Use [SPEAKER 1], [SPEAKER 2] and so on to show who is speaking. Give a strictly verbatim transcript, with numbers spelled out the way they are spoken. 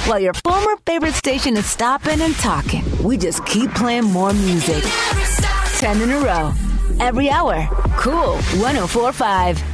[SPEAKER 1] while your former favorite station is stopping and talking. We just keep playing more music. Ten in a row. Every hour. Cool one oh four point five.